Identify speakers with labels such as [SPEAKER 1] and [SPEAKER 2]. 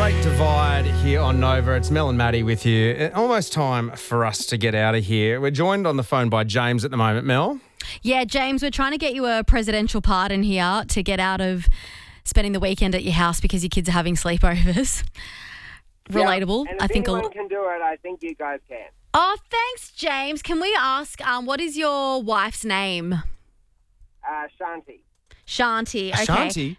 [SPEAKER 1] Great Divide here on Nova. It's Mel and Maddie with you. Almost time for us to get out of here. We're joined on the phone by James at the moment. Mel?
[SPEAKER 2] Yeah, James, we're trying to get you a presidential pardon here to get out of spending the weekend at your house because your kids are having sleepovers. Relatable.
[SPEAKER 3] And if
[SPEAKER 2] I think
[SPEAKER 3] anyone can do it, I think you guys can.
[SPEAKER 2] Oh, thanks, James. Can we ask, what is your wife's name?
[SPEAKER 3] Shanti.
[SPEAKER 2] Shanti. Okay.
[SPEAKER 1] Shanti?